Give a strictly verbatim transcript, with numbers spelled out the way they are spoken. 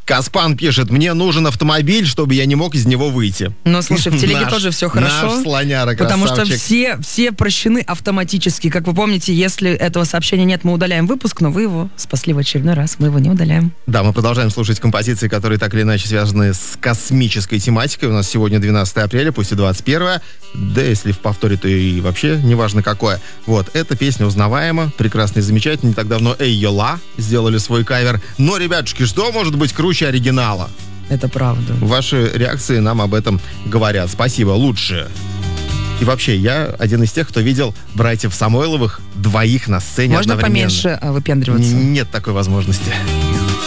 Каспан пишет: мне нужен автомобиль, чтобы я не мог из него выйти. Ну, слушай, в телеге Наш- тоже все хорошо. Наш слоняра, Потому что красавчик. все, все прощены автоматически. Как вы помните, если этого сообщения нет, мы удаляем выпуск, но вы его спасли в очередной раз. Мы его не удаляем. Да, мы продолжаем слушать композиции, которые так или иначе связаны с космической тематикой. У нас сегодня двенадцатое апреля, пусть и двадцать первое. Да, если в повторе, то и вообще неважно какое. Вот, эта песня узнаваема, прекрасная и замечательная. Не так давно Эй Йола сделали свой кавер. Но, ребятушки, что может быть круче оригинала? Это правда. Ваши реакции нам об этом говорят. Спасибо, лучше. И вообще, я один из тех, кто видел братьев Самойловых двоих на сцене Можно одновременно. поменьше а, выпендриваться? Н- Нет такой возможности.